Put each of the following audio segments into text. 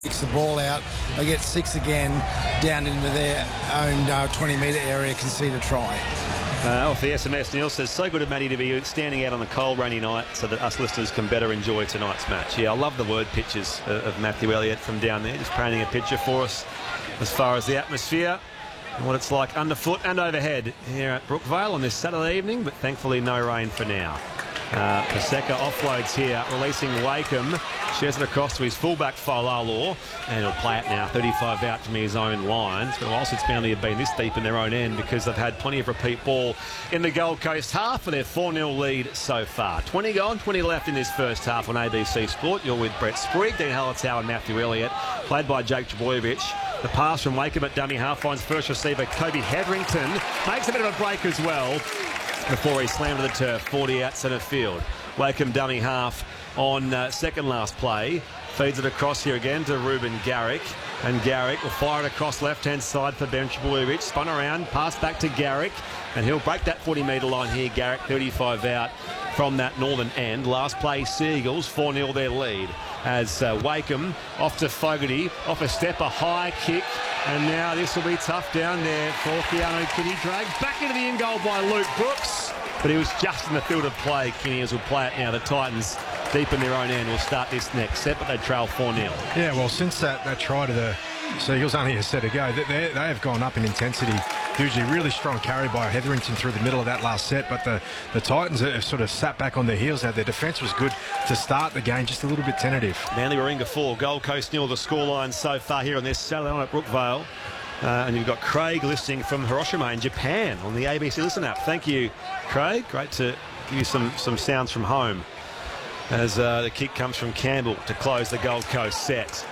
kicks the ball out. They get 6 again down into their own 20-metre area, concede a try. Off the SMS, Neil says, so good of Matty to be standing out on the cold, rainy night so that us listeners can better enjoy tonight's match. Yeah, I love the word pictures of Matthew Elliott from down there, just painting a picture for us as far as the atmosphere and what it's like underfoot and overhead here at Brookvale on this Saturday evening, but thankfully no rain for now. Paseka offloads here, releasing Wakeham, shares it across to his fullback Failalo, and he'll play it now, 35 out from his own line. It's been a while since Manly have been this deep in their own end because they've had plenty of repeat ball in the Gold Coast half for their 4-0 lead so far. 20 gone, 20 left in this first half on ABC Sport. You're with Brett Sprigg, Dean Hallertau and Matthew Elliott, played by Jake Trbojevic. The pass from Wakeham at dummy half finds first receiver Kobe Hetherington, makes a bit of a break as well before he slammed to the turf, 40 out centre field. Wakeham dummy half on second last play. Feeds it across here again to Ruben Garrick. And Garrick will fire it across left-hand side for Ben Trbojevic. Spun around, pass back to Garrick. And he'll break that 40-metre line here. Garrick, 35 out from that northern end. Last play, Seagulls, 4-0 their lead. As Wakeham off to Fogarty, off a step, a high kick. And now this will be tough down there for Keanu Kinney. Dragged back into the in goal by Luke Brooks. But he was just in the field of play. Kinney as will play it now. The Titans deep in their own end will start this next set, but they trail 4-0. Yeah, well, since that try to the Seagulls only a set ago, they have gone up in intensity. Hugely, really strong carry by Hetherington through the middle of that last set, but the Titans have sort of sat back on their heels now. Their defence was good to start the game, just a little bit tentative. Manly Warringah 4, Gold Coast 0, the scoreline so far here on this Saturday night at Brookvale. And you've got Craig listening from Hiroshima in Japan on the ABC Listen app. Thank you, Craig. Great to give you some sounds from home as the kick comes from Campbell to close the Gold Coast set.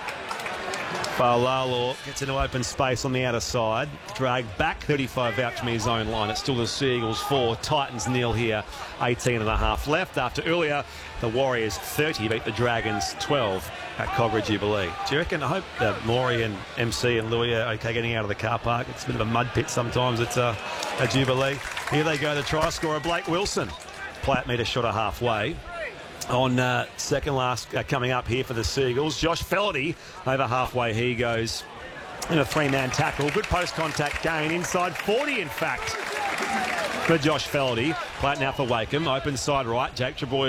Failalo gets into open space on the outer side. Dragged back 35 out from his own line. It's still the Seagulls 4, Titans 0 here. 18 and a half left after earlier the Warriors 30 beat the Dragons 12 at Cogra Jubilee. Do you reckon? I hope that Maury and MC and Louis are okay getting out of the car park. It's a bit of a mud pit sometimes. It's a Jubilee. Here they go, the try scorer Blake Wilson. Play at metre shot a halfway. On second last coming up here for the Seagulls, Josh Fellerty over halfway. He goes in a 3-man tackle. Good post-contact gain inside 40, in fact, for Josh Fellerty. Play it now for Wakeham. Open side right. Jake Trbojevic